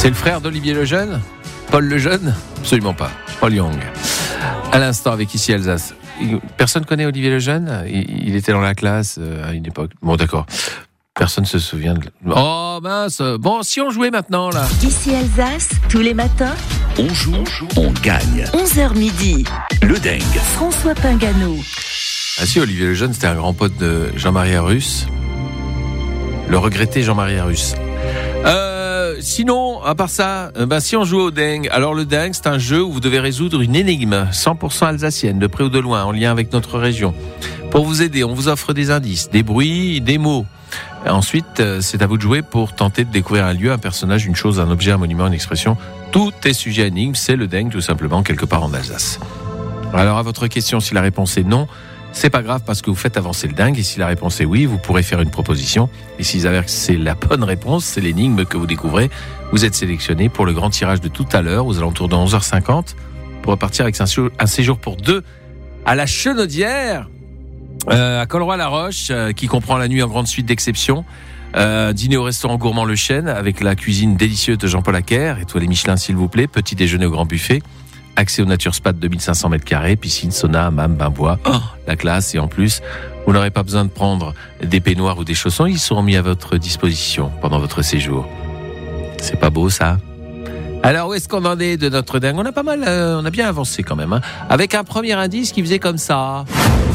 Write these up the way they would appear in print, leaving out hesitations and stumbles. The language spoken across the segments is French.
C'est le frère d'Olivier Lejeune ? Paul Lejeune ? Absolument pas. Paul Young. À l'instant, avec Ici Alsace. Personne connaît Olivier Lejeune ? Il était dans la classe à une époque. Bon, d'accord. Personne se souvient de... Oh mince. Bon, si on jouait maintenant, là. Ici Alsace, tous les matins. On joue, on gagne. 11h midi. Le dingue. François Pingano. Ah si, Olivier Lejeune, c'était un grand pote de Jean-Marie Arus. Le regretté Jean-Marie Arus. Sinon, à part ça, si on joue au dingue, alors le dingue, c'est un jeu où vous devez résoudre une énigme 100% alsacienne, de près ou de loin, en lien avec notre région. Pour vous aider, on vous offre des indices, des bruits, des mots. Et ensuite, c'est à vous de jouer pour tenter de découvrir un lieu, un personnage, une chose, un objet, un monument, une expression. Tout est sujet à énigme, c'est le dingue, tout simplement, quelque part en Alsace. Alors, à votre question, si la réponse est non, c'est pas grave parce que vous faites avancer le dingue, et si la réponse est oui, vous pourrez faire une proposition. Et s'il s'avère que c'est la bonne réponse, c'est l'énigme que vous découvrez, vous êtes sélectionné pour le grand tirage de tout à l'heure, aux alentours de 11h50, pour repartir avec un séjour pour deux à la Chenaudière, à Colroy-la-Roche, qui comprend la nuit en grande suite d'exception, dîner au restaurant gourmand Le Chêne, avec la cuisine délicieuse de Jean-Paul Acquer, étoilé Michelin s'il vous plaît, petit déjeuner au grand buffet, accès au Nature Spa de 2500 m², piscine, sauna, hammam, bain-bois, la classe. Et en plus, vous n'aurez pas besoin de prendre des peignoirs ou des chaussons, ils seront mis à votre disposition pendant votre séjour. C'est pas beau ça ? Alors où est-ce qu'on en est de notre dingue ? On a pas mal, on a bien avancé quand même, hein, avec un premier indice qui faisait comme ça.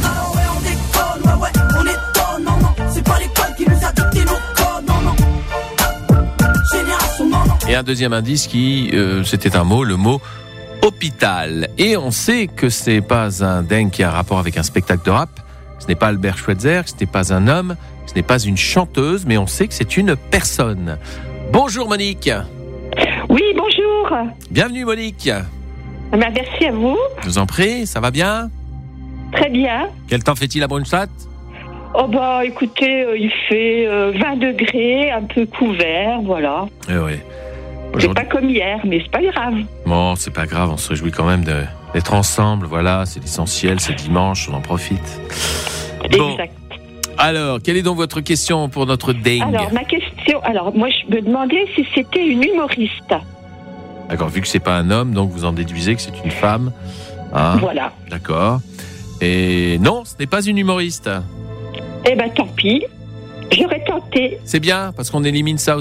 Et un deuxième indice qui, c'était un mot, le mot hôpital. Et on sait que c'est pas un dingue qui a un rapport avec un spectacle de rap. Ce n'est pas Albert Schweitzer, ce n'est pas un homme, ce n'est pas une chanteuse, mais on sait que c'est une personne. Bonjour Monique. Oui, bonjour. Bienvenue Monique. Merci à vous. Je vous en prie, ça va bien ? Très bien. Quel temps fait-il à Brunstatt ? Oh bah écoutez, il fait 20 degrés, un peu couvert, voilà. Eh oui. C'est pas comme hier, mais c'est pas grave. Bon, c'est pas grave, on se réjouit quand même d'être ensemble, voilà, c'est l'essentiel, c'est dimanche, on en profite. Bon. Exact. Alors, quelle est donc votre question pour notre dingue ? Alors, ma question, moi je me demandais si c'était une humoriste. D'accord, vu que c'est pas un homme, donc vous en déduisez que c'est une femme. Hein ? Voilà. D'accord. Et non, ce n'est pas une humoriste. Eh ben tant pis, j'aurais tenté. C'est bien, parce qu'on élimine ça